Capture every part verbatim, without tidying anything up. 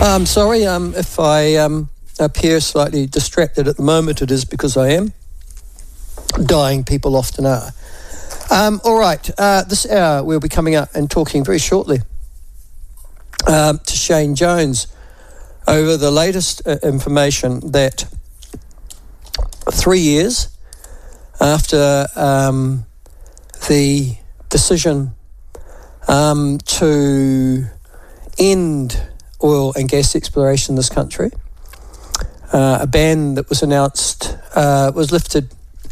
I'm sorry um, if I um, appear slightly distracted at the moment. It is because I am. Dying people often are. Um, all right, uh, this hour we'll be coming up and talking very shortly um, to Shane Jones over the latest uh, information that three years after um, the decision um, to end oil and gas exploration in this country, uh, a ban that was announced, uh, was lifted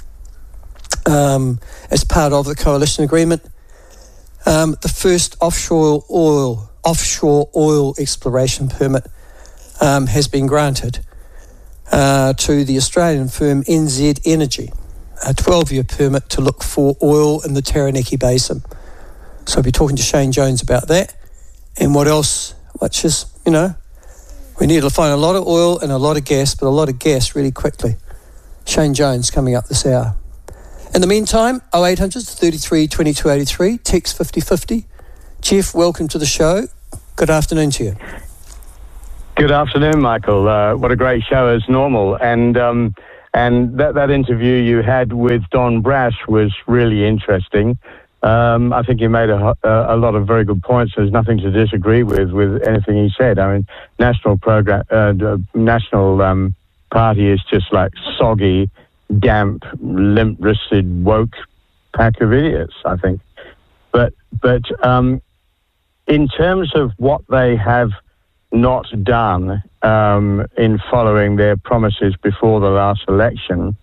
um, as part of the coalition agreement. Um, the first offshore oil, offshore oil exploration permit um, has been granted uh, to the Australian firm N Z Energy, a twelve-year permit to look for oil in the Taranaki Basin. So I'll be talking to Shane Jones about that and what else, which is, you know, we need to find a lot of oil and a lot of gas, but a lot of gas really quickly. Shane Jones coming up this hour. In the meantime, oh eight hundred, thirty-three, twenty-two eighty-three, text fifty fifty. Jeff, welcome to the show. Good afternoon to you. Good afternoon, Michael. Uh, what a great show as normal. And um, and that, that interview you had with Don Brash was really interesting. Um, I think he made a, a, a lot of very good points. There's nothing to disagree with with anything he said. I mean, National program, uh, National um, Party is just like soggy, damp, limp-wristed, woke pack of idiots, I think. But but um, in terms of what they have not done um, in following their promises before the last election,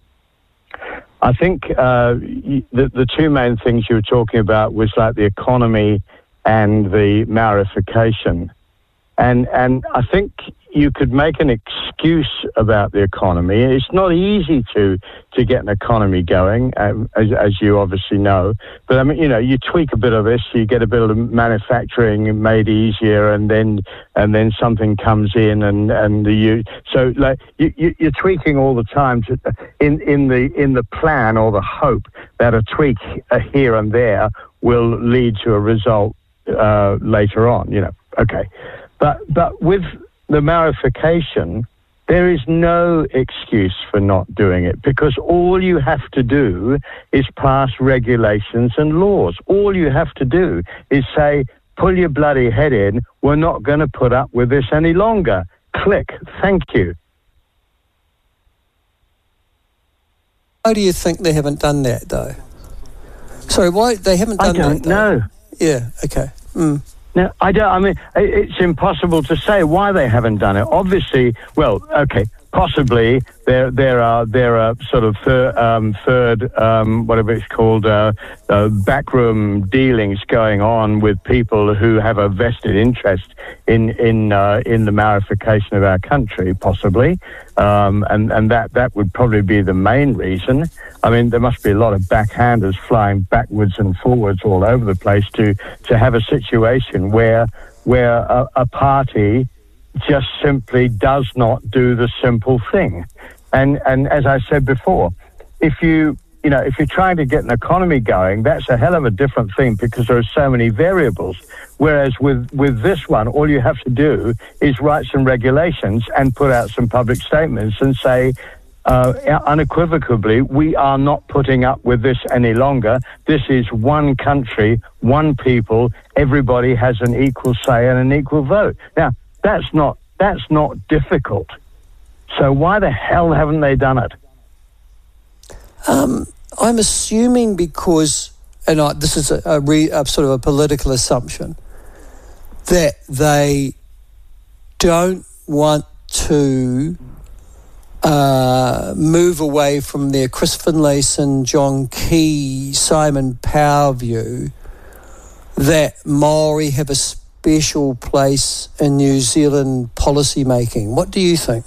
I think uh, the, the two main things you were talking about was like the economy and the Maorification. And, and I think you could make an excuse about the economy. It's not easy to, to get an economy going, um, as, as you obviously know. But, I mean, you know, you tweak a bit of this, you get a bit of manufacturing made easier, and then and then something comes in, and, and the, you so like you, you, you're tweaking all the time to, in, in, the, in the plan or the hope that a tweak uh, here and there will lead to a result uh, later on, you know. Okay. But but with the Maorification, there is no excuse for not doing it, because all you have to do is pass regulations and laws. All you have to do is say, pull your bloody head in, we're not going to put up with this any longer. Click, thank you. Why do you think they haven't done that, though? Sorry, why they haven't done that? I don't that, know. Yeah, okay. Mm. Now, I don't, I mean, it's impossible to say why they haven't done it. Obviously, well, okay, possibly there there are there are sort of thir, um, third, um, whatever it's called, uh, uh, backroom dealings going on with people who have a vested interest in in uh, in the Maorification of our country, possibly, um, and and that that would probably be the main reason. I mean, there must be a lot of backhanders flying backwards and forwards all over the place to to have a situation where where a, a party just simply does not do the simple thing. And and as I said before, if you you know if you're trying to get an economy going, that's a hell of a different thing, because there are so many variables. Whereas with with this one, all you have to do is write some regulations and put out some public statements and say, Uh, unequivocally, we are not putting up with this any longer. This is one country, one people. Everybody has an equal say and an equal vote. Now, that's not that's not difficult. So why the hell haven't they done it? Um, I'm assuming because, and I, this is a, a, re, a sort of a political assumption, that they don't want to Uh, move away from their Chris Finlayson, John Key, Simon Power view that Maori have a special place in New Zealand policy making. What do you think?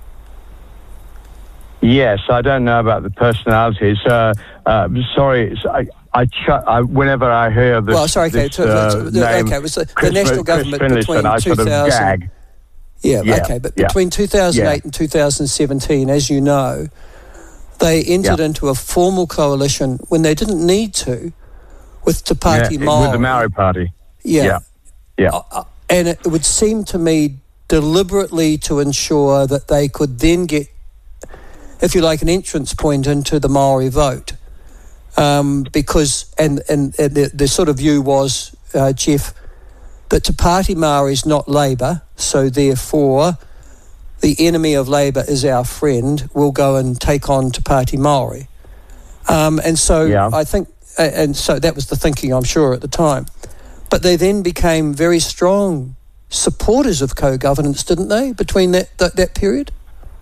Yes, I don't know about the personalities. Uh, uh, sorry, I, I, ch- I whenever I hear this, well, sorry, okay, this uh, name, okay, it was the, Chris, the national government Chris between I sort of gag. Yeah, yeah, okay, but yeah. between two thousand eight yeah. and two thousand seventeen, as you know, they entered yeah. into a formal coalition when they didn't need to with Te Pāti yeah, Māori. With the Maori Party. Yeah. Yeah. yeah. Uh, and it, it would seem to me deliberately to ensure that they could then get, if you like, an entrance point into the Maori vote. Um, because, and, and, and the, the sort of view was, uh, Jeff, that Te Pāti Māori is not Labour, so therefore the enemy of Labour is our friend. We'll go and take on Te Pāti Māori. Um, and so yeah. I think, and so that was the thinking, I'm sure, at the time. But they then became very strong supporters of co-governance, didn't they, between that that, that period?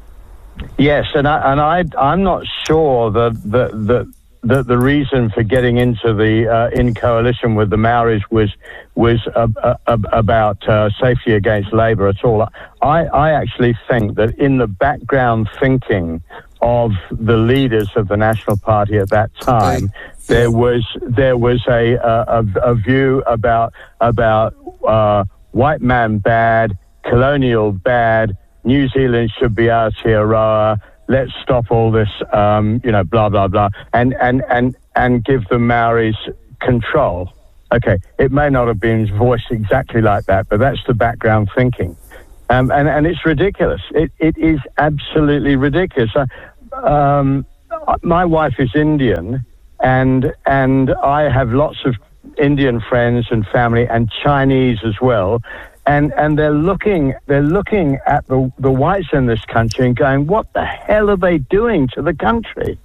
Yes, and I and I I'm not sure that the the the, the reason for getting into the uh, in coalition with the Maoris was was uh, uh, about uh, safety against Labour at all. I I actually think that in the background thinking of the leaders of the National Party at that time, okay. there was there was a a, a view about about uh, white man bad, colonial bad. New Zealand should be Aotearoa. Let's stop all this, um, you know, blah, blah, blah, and, and, and, and give the Maoris control. Okay, it may not have been voiced exactly like that, but that's the background thinking. Um, and, and it's ridiculous. It, it is absolutely ridiculous. Uh, um, my wife is Indian, and and I have lots of Indian friends and family, and Chinese as well. And and they're looking they're looking at the, the whites in this country and going, what the hell are they doing to the country?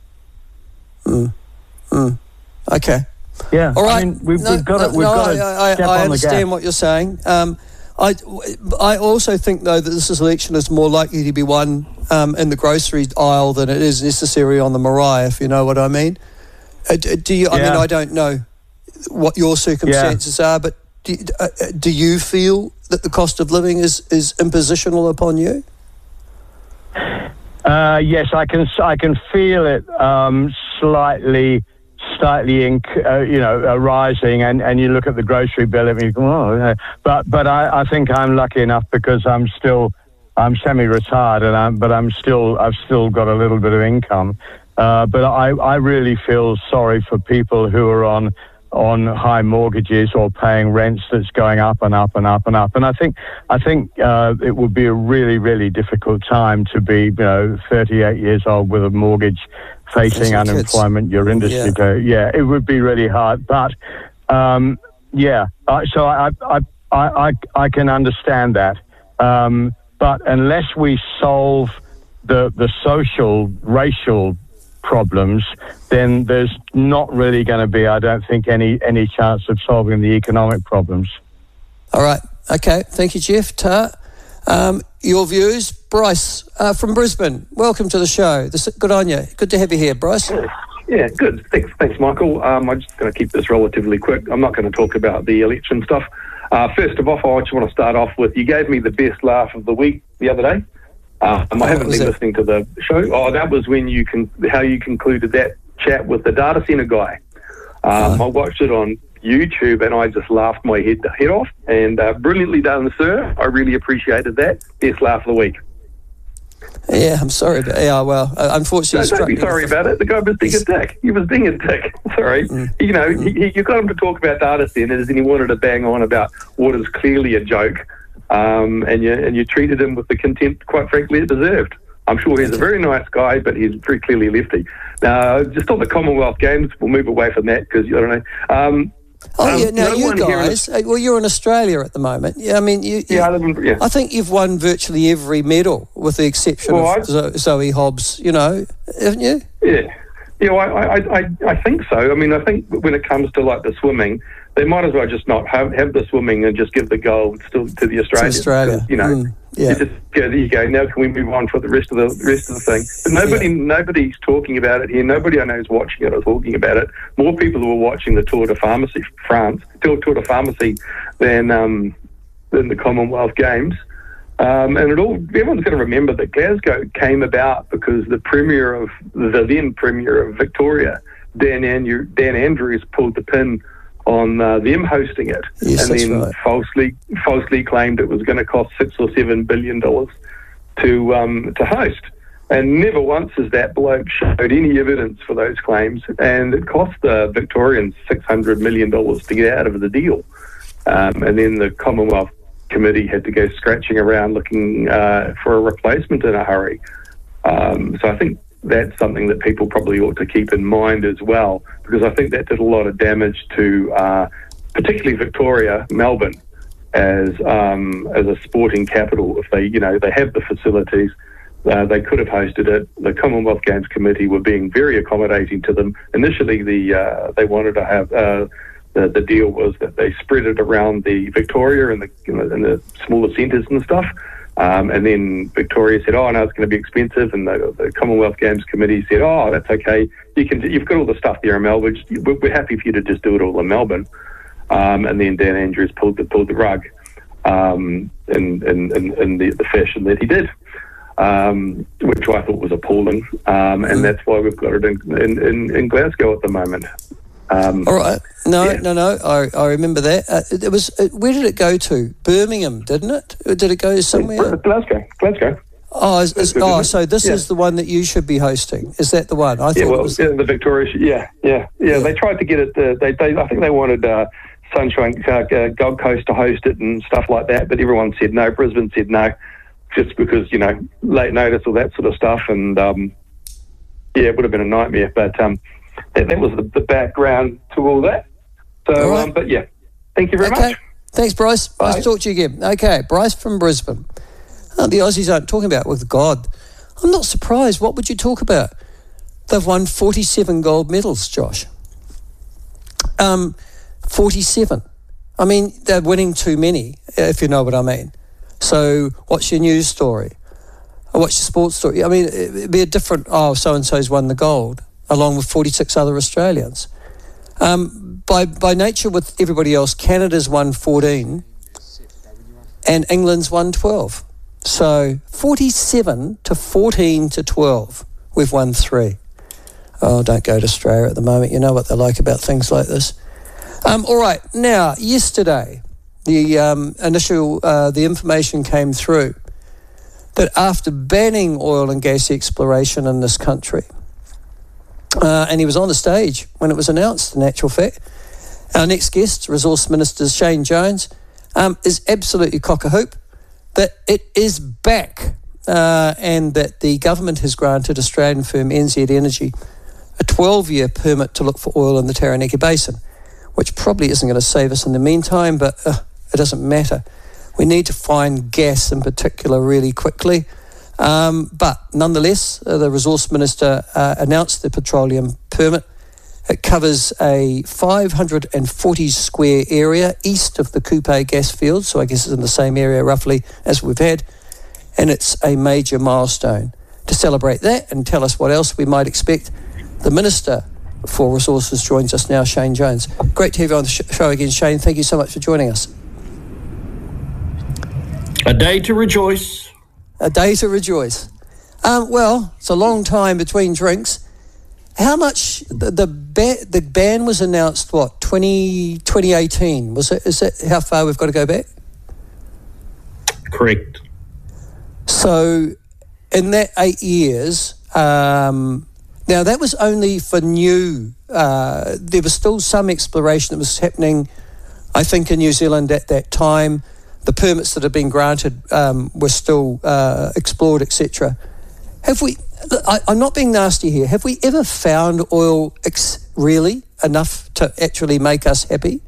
Mm. Mm. Okay. Yeah. All right. I mean, we've, no, we've got no, to, we've no, got to I, step I, I on understand the gas. what you're saying. Um, I I also think though that this election is more likely to be won um, in the grocery aisle than it is necessary on the marae, if you know what I mean. Uh, do you? I yeah. mean, I don't know what your circumstances yeah. are, but do, uh, do you feel that the cost of living is, is impositional upon you? Uh, yes, I can. I can feel it um, slightly, slightly, in, uh, you know, uh, rising. And, and you look at the grocery bill, and you go, oh, yeah. but but I, I think I'm lucky enough because I'm still I'm semi-retired, and I'm but I'm still I've still got a little bit of income. Uh, but I I really feel sorry for people who are on. on high mortgages or paying rents that's going up and up and up and up. And I think I think uh, it would be a really, really difficult time to be, you know, thirty-eight years old with a mortgage, facing unemployment, kids. Your industry. Yeah. To, yeah, it would be really hard. But, um, yeah, I, so I, I, I, I, I can understand that. Um, but unless we solve the, the social, racial problems, then there's not really going to be, I don't think, any any chance of solving the economic problems. All right. Okay. Thank you, Jeff. Ta. Um, your views, Bryce uh, from Brisbane. Welcome to the show. This, good on you. Good to have you here, Bryce. Yeah, good. Thanks, thanks, Michael. Um, I'm just going to keep this relatively quick. I'm not going to talk about the election stuff. Uh, first of all, I just want to start off with, you gave me the best laugh of the week the other day. Uh, I haven't been it? listening to the show. Oh, that was when you can how you concluded that chat with the data centre guy. Um, oh. I watched it on YouTube and I just laughed my head head off. And uh, brilliantly done, sir. I really appreciated that. Best laugh of the week. Yeah, I'm sorry, but yeah, well, uh, unfortunately, no, don't be sorry about it. The guy was being a dick. He was being a dick. Sorry, mm. you know, mm. he, you got him to talk about data centres, and he wanted to bang on about what is clearly a joke. Um, and you and you treated him with the contempt, quite frankly, it deserved. I'm sure he's a very nice guy, but he's very clearly lefty. Now, just on the Commonwealth Games, we'll move away from that because, I don't know. Um, oh, yeah, um, now no you guys, the, well, you're in Australia at the moment. Yeah, I mean, you, you, yeah, I, live in, yeah. I think you've won virtually every medal with the exception well, of I, Zoe Hobbs, you know, haven't you? Yeah. Yeah, well, I, I, I, I think so. I mean, I think when it comes to, like, the swimming, they might as well just not have, have the swimming and just give the gold still to the Australians. To Australia, you know. Mm, yeah. You just go, there you go. Now can we move on for the rest of the rest of the thing? But nobody, yeah. nobody's talking about it here. Nobody I know is watching it or talking about it. More people were watching the Tour de Pharmacie, France, Tour, Tour de Pharmacie, than um, than the Commonwealth Games. Um, and it all, everyone's going to remember that Glasgow came about because the Premier of the then Premier of Victoria, Dan, Andrew, Dan Andrews, pulled the pin on uh, them hosting it, yes, and then right. falsely falsely claimed it was going to cost six or seven billion dollars to um, to host. And never once has that bloke showed any evidence for those claims, and it cost the Victorians six hundred million dollars to get out of the deal. Um, and then the Commonwealth committee had to go scratching around looking uh, for a replacement in a hurry. Um, so I think that's something that people probably ought to keep in mind as well, because I think that did a lot of damage to uh, particularly Victoria, Melbourne, as um, as a sporting capital. If they, you know, they have the facilities, uh, they could have hosted it. The Commonwealth Games Committee were being very accommodating to them. Initially, the uh, they wanted to have uh, the the deal was that they spread it around the Victoria and the you know, and the smaller centres and stuff. Um, and then Victoria said, "Oh, no, it's going to be expensive." And the, the Commonwealth Games Committee said, "Oh, that's okay. You can. You've got all the stuff there in Melbourne. We're, we're happy for you to just do it all in Melbourne." Um, and then Dan Andrews pulled the pulled the rug um, in, in, in, in the, the fashion that he did, um, which I thought was appalling. Um, and that's why we've got it in, in, in, in Glasgow at the moment. Um, All right. No, yeah. no, no. I, I remember that. Uh, it was. Uh, where did it go to? Birmingham, didn't it? Did it go somewhere? Glasgow. Glasgow. Oh, is, is, Glasgow, oh, so this yeah. is the one that you should be hosting. Is that the one? I thought Yeah, well, it was. yeah, the Victoria. Yeah, yeah, yeah, Yeah. They tried to get it. Uh, they, they, I think they wanted uh, Sunshine uh, Gold Coast to host it and stuff like that, but everyone said no. Brisbane said no, just because you know late notice, all that sort of stuff, and um, yeah, it would have been a nightmare. But um, that, that was the, the background to all that. So, All right. um, but yeah, thank you very Okay. much. Thanks, Bryce. Bye. Nice to talk to you again. Okay, Bryce from Brisbane. Oh, the Aussies aren't talking about with God. I'm not surprised. What would you talk about? They've won forty-seven gold medals, Josh. Um, forty-seven. I mean, they're winning too many, if you know what I mean. So what's your news story? Or what's your sports story? I mean, it'd be a different, oh, so-and-so's won the gold, along with forty-six other Australians. Um, by by nature, with everybody else, Canada's won fourteen and England's won twelve. So forty-seven to fourteen to twelve, we've won three. Oh, don't go to Australia at the moment. You know what they're like about things like this. Um, all right, now, yesterday, the um, initial, uh, the information came through that after banning oil and gas exploration in this country, Uh, and he was on the stage when it was announced, in actual fact. Our next guest, Resource Minister Shane Jones, um, is absolutely cock-a-hoop that it is back uh, and that the government has granted Australian firm N Z Energy a twelve-year permit to look for oil in the Taranaki Basin, which probably isn't going to save us in the meantime, but uh, it doesn't matter. We need to find gas in particular really quickly. Um, but nonetheless, uh, the Resource Minister uh, announced the petroleum permit. It covers a five hundred forty square area east of the Kupe gas field, so I guess it's in the same area roughly as we've had, and it's a major milestone. To celebrate that and tell us what else we might expect, the Minister for Resources joins us now, Shane Jones. Great to have you on the sh- show again, Shane. Thank you so much for joining us. A day to rejoice. A day to rejoice. Um, well, it's a long time between drinks. How much the the, ba- the ban was announced? What twenty, twenty eighteen was it? Is that how far we've got to go back? Correct. So, in that eight years, um, now that was only for new. Uh, there was still some exploration that was happening, I think, in New Zealand at that time. The permits that have been granted um, were still uh, explored, et cetera. Have we? I, I'm not being nasty here. Have we ever found oil ex- really enough to actually make us happy?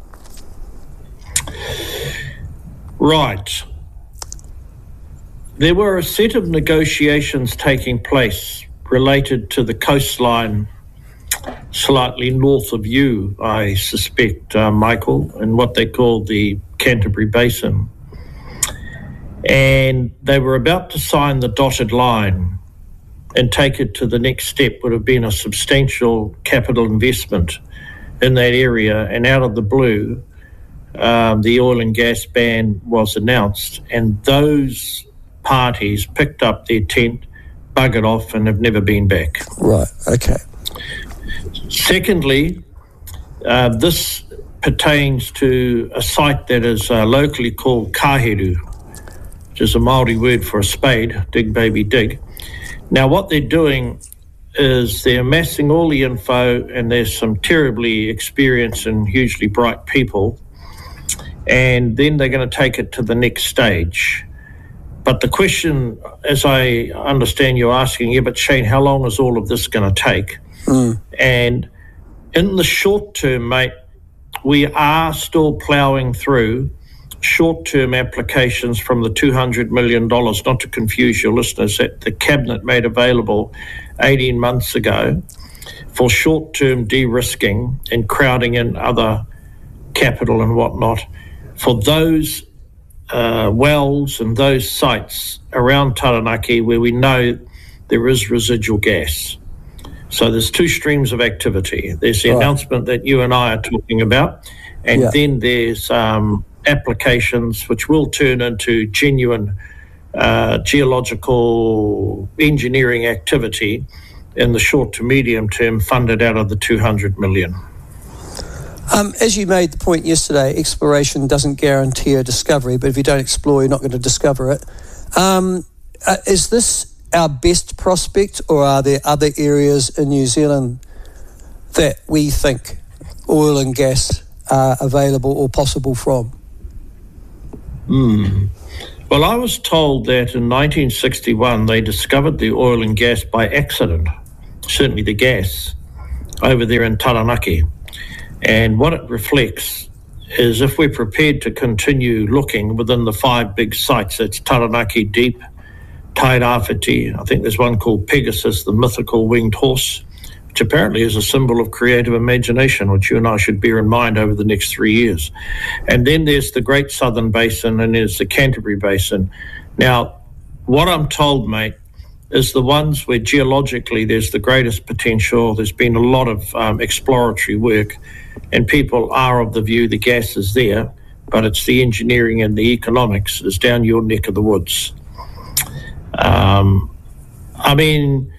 Right. There were a set of negotiations taking place related to the coastline slightly north of you, I suspect, uh, Michael, and what they call the Canterbury Basin. And they were about to sign the dotted line and take it to the next step. Would have been a substantial capital investment in that area, and out of the blue, um, the oil and gas ban was announced, and those parties picked up their tent, buggered off, and have never been back. Right, okay. Secondly, uh, this pertains to a site that is uh, locally called Kaheru, which is a Māori word for a spade, dig baby dig. Now what they're doing is they're amassing all the info, and there's some terribly experienced and hugely bright people, and then they're going to take it to the next stage. But the question, as I understand you're asking, yeah, but Shane, how long is all of this going to take? Mm. And in the short term, mate, we are still ploughing through short-term applications from the two hundred million dollars, not to confuse your listeners, that the Cabinet made available eighteen months ago for short-term de-risking and crowding in other capital and whatnot for those uh, wells and those sites around Taranaki where we know there is residual gas. So there's two streams of activity. There's the right. announcement that you and I are talking about, and yeah. then there's um, applications which will turn into genuine uh, geological engineering activity in the short to medium term, funded out of the two hundred million. Um, as you made the point yesterday, exploration doesn't guarantee a discovery, but if you don't explore, you're not going to discover it. Um, uh, is this our best prospect, or are there other areas in New Zealand that we think oil and gas are available or possible from? Hmm. Well, I was told that in nineteen sixty-one they discovered the oil and gas by accident, certainly the gas, over there in Taranaki. And what it reflects is if we're prepared to continue looking within the five big sites, that's Taranaki Deep, Tairāwhiti, I think there's one called Pegasus, the mythical winged horse, which apparently is a symbol of creative imagination, which you and I should bear in mind over the next three years. And then there's the Great Southern Basin, and there's the Canterbury Basin. Now, what I'm told, mate, is the ones where geologically there's the greatest potential. There's been a lot of um, exploratory work, and people are of the view the gas is there, but it's the engineering and the economics is down your neck of the woods. Um, I mean,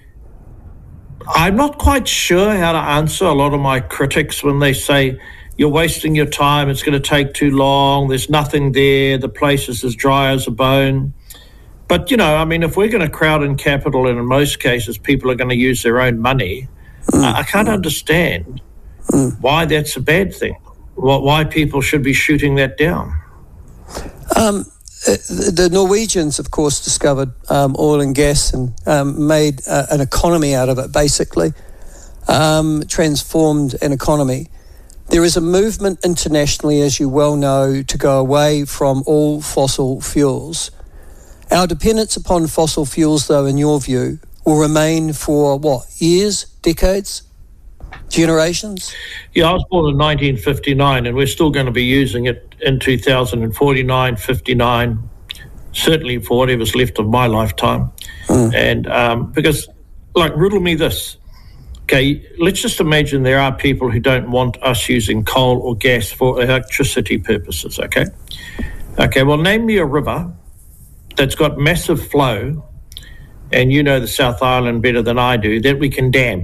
I'm not quite sure how to answer a lot of my critics when they say, you're wasting your time, it's going to take too long, there's nothing there, the place is as dry as a bone. But, you know, I mean, if we're going to crowd in capital, and in most cases people are going to use their own money, mm. I can't understand mm. why that's a bad thing, why people should be shooting that down. Um, the Norwegians, of course, discovered um, oil and gas and um, made uh, an economy out of it, basically, um, transformed an economy. There is a movement internationally, as you well know, to go away from all fossil fuels. Our dependence upon fossil fuels, though, in your view, will remain for, what, years, decades, generations? Yeah, I was born in nineteen fifty-nine, and we're still going to be using it in two thousand forty-nine, fifty-nine, certainly for whatever's left of my lifetime. Mm. And um, because, like, riddle me this. Okay, let's just imagine there are people who don't want us using coal or gas for electricity purposes, okay? Okay, well, name me a river that's got massive flow, and you know the South Island better than I do, that we can dam.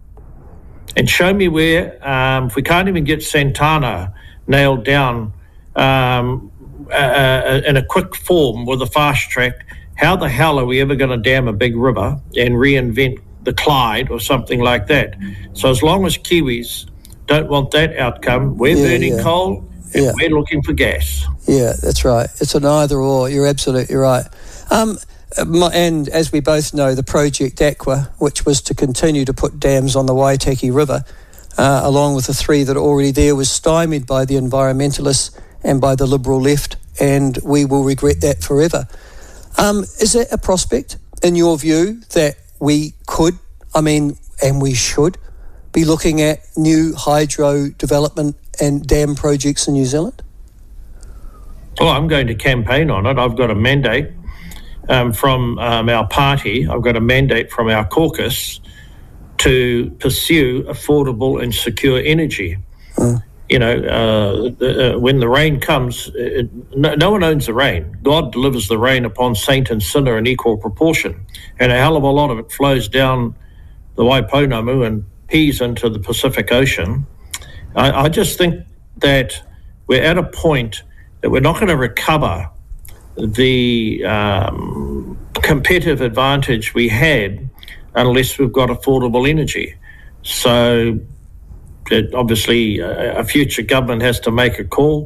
And show me where, um, if we can't even get Santana nailed down um, uh, in a quick form with a fast track, how the hell are we ever going to dam a big river and reinvent the Clyde or something like that? So as long as Kiwis don't want that outcome, we're yeah, burning yeah. coal and yeah. we're looking for gas. Yeah, that's right. It's an either or. You're absolutely right. Um, and as we both know, the Project Aqua, which was to continue to put dams on the Waitaki River, uh, along with the three that are already there, was stymied by the environmentalists and by the Liberal left, and we will regret that forever. Um, is that a prospect, in your view, that we could, I mean, and we should, be looking at new hydro development and dam projects in New Zealand? Well, I'm going to campaign on it. I've got a mandate um, from um, our party. I've got a mandate from our caucus to pursue affordable and secure energy. Mm. You know, uh, the, uh, when the rain comes, it, no, no one owns the rain. God delivers the rain upon saint and sinner in equal proportion. And a hell of a lot of it flows down the Waiponamu and pees into the Pacific Ocean. I, I just think that we're at a point that we're not going to recover the um, competitive advantage we had unless we've got affordable energy. So it, obviously a, a future government has to make a call.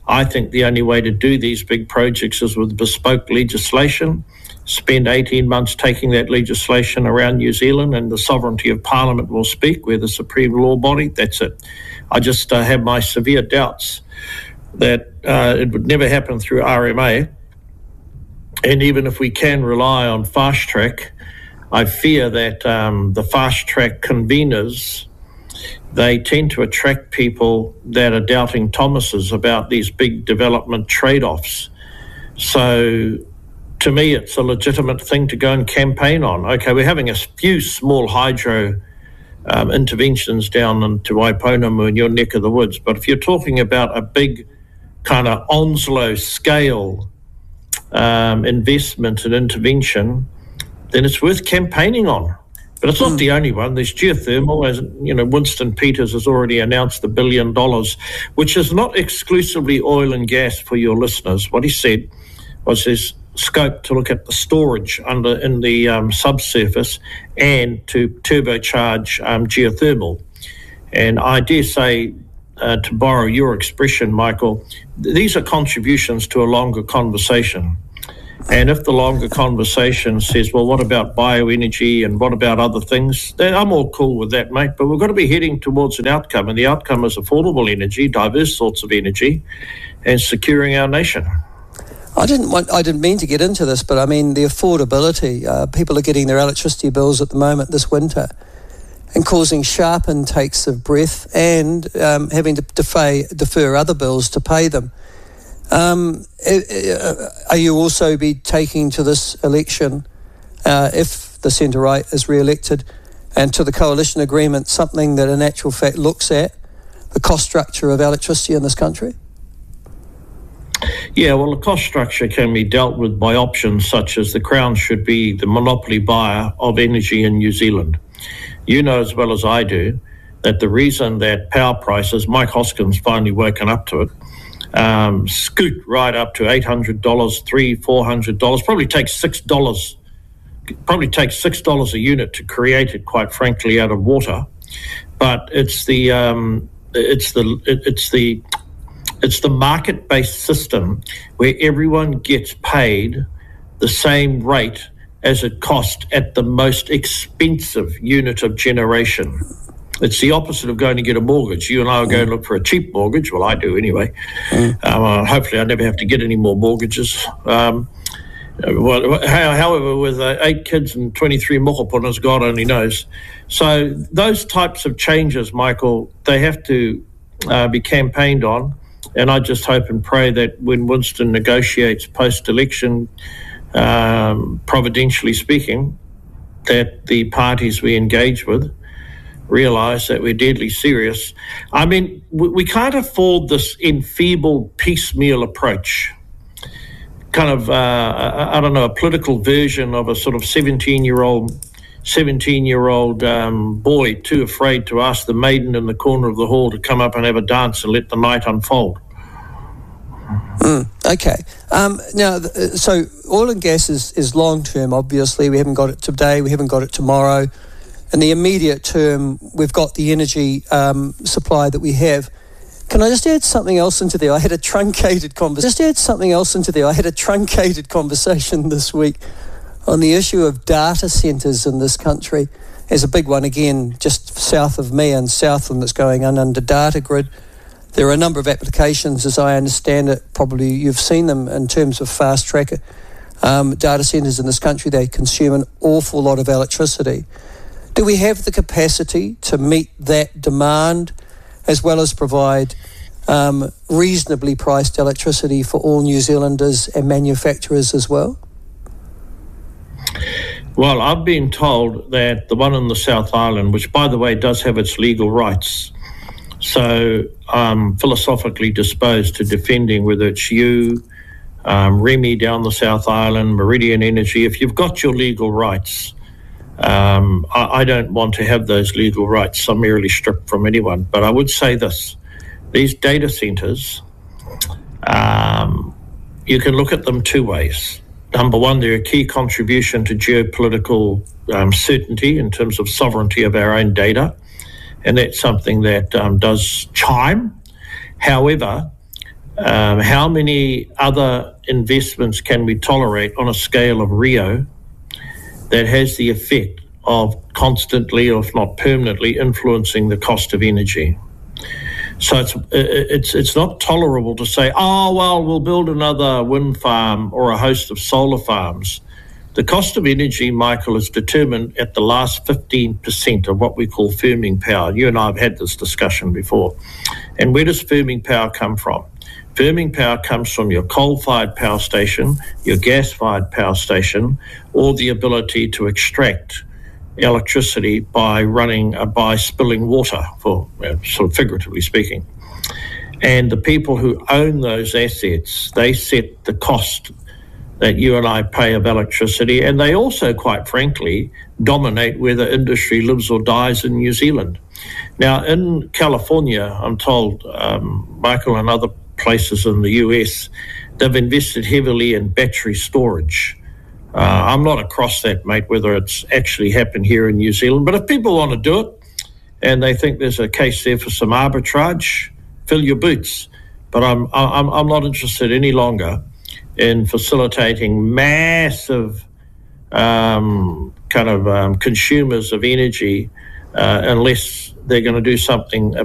I think the only way to do these big projects is with bespoke legislation. Spend eighteen months taking that legislation around New Zealand, and the sovereignty of Parliament will speak. We're the supreme law body. That's it. I just uh, have my severe doubts that uh, it would never happen through R M A. And even if we can rely on fast track, I fear that um, the fast track conveners, they tend to attract people that are doubting Thomases about these big development trade-offs. So to me, it's a legitimate thing to go and campaign on. Okay, we're having a few small hydro um, interventions down into Waiponamu in your neck of the woods, but if you're talking about a big kind of Onslow scale um, investment and intervention, then it's worth campaigning on. But it's not mm. the only one. There's geothermal, as you know, Winston Peters has already announced a billion dollars, which is not exclusively oil and gas for your listeners. What he said was there's scope to look at the storage under in the um, subsurface and to turbocharge um, geothermal. And I dare say, uh, to borrow your expression, Michael, these are contributions to a longer conversation. And if the longer conversation says, well, what about bioenergy and what about other things, then I'm all cool with that, mate. But we've got to be heading towards an outcome, and the outcome is affordable energy, diverse sorts of energy, and securing our nation. I didn't want, I didn't mean to get into this, but I mean the affordability. Uh, people are getting their electricity bills at the moment this winter and causing sharp intakes of breath and um, having to defer, defer other bills to pay them. Um, are you also be taking to this election, uh, if the centre-right is re-elected, and to the coalition agreement, something that in actual fact looks at the cost structure of electricity in this country? Yeah, well, the cost structure can be dealt with by options such as the Crown should be the monopoly buyer of energy in New Zealand. You know as well as I do that the reason that power prices, Mike Hoskins finally woken up to it, Um, scoot right up to eight hundred dollars, three hundred dollars, four hundred dollars, probably takes six dollars, probably takes six dollars a unit to create it, quite frankly, out of water. But it's the, um, it's the, it's the, it's the market-based system where everyone gets paid the same rate as it cost at the most expensive unit of generation. It's the opposite of going to get a mortgage. You and I will go and look for a cheap mortgage. Well, I do anyway. Mm. Um, uh, hopefully I never have to get any more mortgages. Um, well, however, with uh, eight kids and twenty-three mokopunas, God only knows. So those types of changes, Michael, they have to uh, be campaigned on. And I just hope and pray that when Winston negotiates post-election, um, providentially speaking, that the parties we engage with realise that we're deadly serious. I mean, we, we can't afford this enfeebled piecemeal approach, kind of, uh, I don't know, a political version of a sort of seventeen-year-old seventeen-year-old um, boy too afraid to ask the maiden in the corner of the hall to come up and have a dance and let the night unfold. Mm, okay. Um, now, so oil and gas is, is long-term, obviously. We haven't got it today, we haven't got it tomorrow. In the immediate term, we've got the energy um, supply that we have. Can I just add something else into there? I had a truncated conversation. Just add something else into there. I had a truncated conversation this week on the issue of data centres in this country. There's a big one again just south of me in Southland that's going on under data grid. There are a number of applications, as I understand it. Probably you've seen them in terms of fast track um, data centres in this country. They consume an awful lot of electricity. Do we have the capacity to meet that demand as well as provide um, reasonably priced electricity for all New Zealanders and manufacturers as well? Well, I've been told that the one in the South Island, which, by the way, does have its legal rights, so I'm philosophically disposed to defending whether it's you, um, Remy down the South Island, Meridian Energy, if you've got your legal rights, Um, I, I don't want to have those legal rights summarily stripped from anyone. But I would say this, these data centres, um, you can look at them two ways. Number one, they're a key contribution to geopolitical um, certainty in terms of sovereignty of our own data, and that's something that um, does chime. However, Um, how many other investments can we tolerate on a scale of Rio that has the effect of constantly, or if not permanently, influencing the cost of energy? So it's it's it's not tolerable to say, oh, well, we'll build another wind farm or a host of solar farms. The cost of energy, Michael, is determined at the last fifteen percent of what we call firming power. You and I have had this discussion before. And where does firming power come from? Firming power comes from your coal-fired power station, your gas-fired power station, or the ability to extract electricity by running, uh, by spilling water, for uh, sort of figuratively speaking. And the people who own those assets, they set the cost that you and I pay of electricity, and they also, quite frankly, dominate whether industry lives or dies in New Zealand. Now, in California, I'm told, um, Michael, and other places in the U S, they've invested heavily in battery storage. Uh, I'm not across that, mate, whether it's actually happened here in New Zealand, but if people want to do it and they think there's a case there for some arbitrage, fill your boots. But I'm I'm I'm not interested any longer in facilitating massive um, kind of um, consumers of energy uh, unless they're going to do something